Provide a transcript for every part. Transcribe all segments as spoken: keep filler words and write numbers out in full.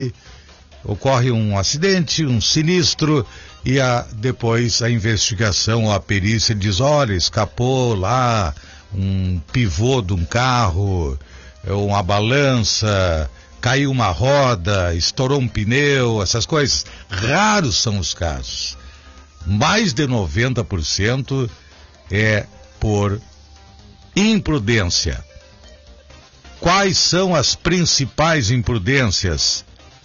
ocorre um acidente, um sinistro, e a, depois a investigação, a perícia diz, olha, escapou lá um pivô de um carro, uma balança, caiu uma roda, estourou um pneu, essas coisas. Raros são os casos. Mais de noventa por cento é por imprudência. Quais são as principais imprudências?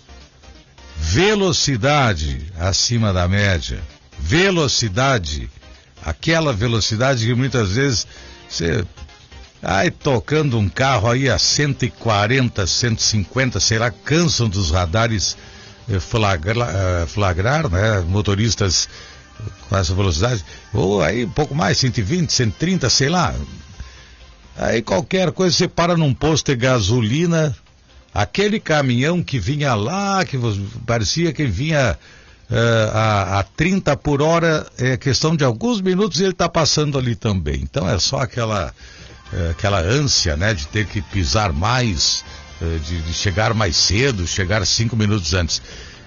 Velocidade acima da média. Velocidade, aquela velocidade que muitas vezes você vai tocando um carro aí a cento e quarenta, cento e cinquenta, sei lá, cansam dos radares flagrar, flagrar, né? Motoristas com essa velocidade, ou aí um pouco mais, cento e vinte, cento e trinta, sei lá. Aí qualquer coisa você para num posto de gasolina, aquele caminhão que vinha lá, que parecia que vinha uh, a, a trinta por hora, é questão de alguns minutos e ele está passando ali também. Então é só aquela, uh, aquela ânsia, né, de ter que pisar mais, uh, de, de chegar mais cedo, chegar cinco minutos antes.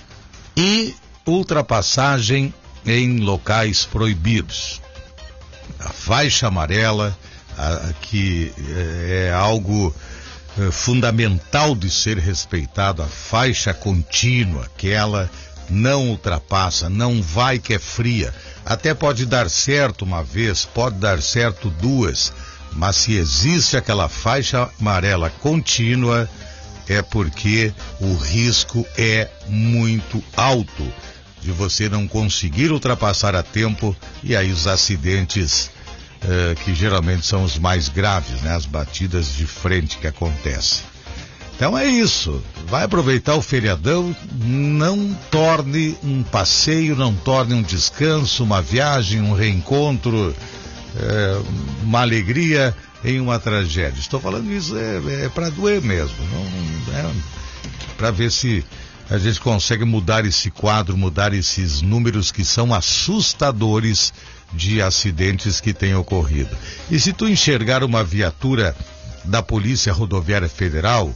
E ultrapassagem em locais proibidos. A faixa amarela, a, a, que é algo é, fundamental de ser respeitado, a faixa contínua, que ela não ultrapassa, não vai que é fria. Até pode dar certo uma vez, pode dar certo duas, mas se existe aquela faixa amarela contínua, é porque o risco é muito alto de você não conseguir ultrapassar a tempo, e aí os acidentes eh, que geralmente são os mais graves, né? As batidas de frente que acontecem. Então é isso, vai aproveitar o feriadão, não torne um passeio, não torne um descanso, uma viagem, um reencontro, eh, uma alegria em uma tragédia. Estou falando isso é, é para doer mesmo, não, é para ver se a gente consegue mudar esse quadro, mudar esses números que são assustadores de acidentes que têm ocorrido. E se tu enxergar uma viatura da Polícia Rodoviária Federal,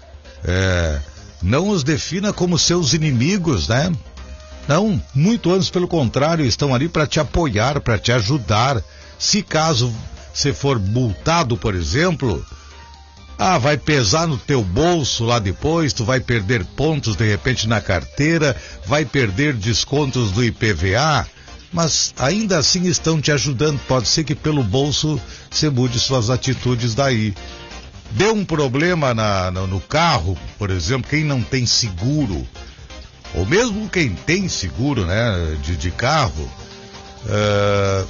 é, não os defina como seus inimigos, né? Não, muito antes pelo contrário, estão ali para te apoiar, para te ajudar. Se caso você for multado, por exemplo, ah, vai pesar no teu bolso lá depois, tu vai perder pontos de repente na carteira, vai perder descontos do I P V A, mas ainda assim estão te ajudando. Pode ser que pelo bolso você mude suas atitudes daí. Deu um problema na, no, no carro, por exemplo, quem não tem seguro, ou mesmo quem tem seguro, né, de, de carro, uh,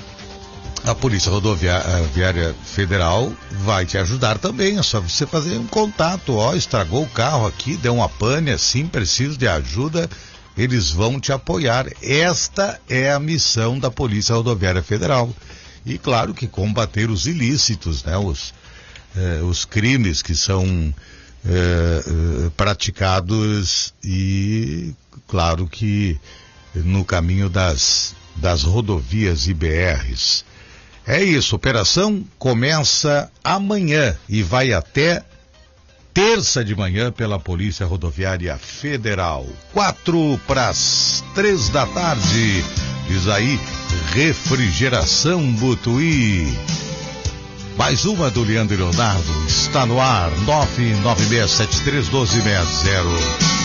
a Polícia Rodoviária Federal vai te ajudar também. É só você fazer um contato. Ó, estragou o carro aqui, deu uma pane assim, preciso de ajuda. Eles vão te apoiar. Esta é a missão da Polícia Rodoviária Federal. E claro que combater os ilícitos, né? Os, eh, os crimes que são eh, eh, praticados e claro que no caminho das, das rodovias I B Rs. É isso, operação começa amanhã e vai até terça de manhã pela Polícia Rodoviária Federal. Quatro para as três da tarde. Diz aí, Refrigeração Butuí. Mais uma do Leandro e Leonardo. Está no ar, nove nove seis sete três um dois seis zero.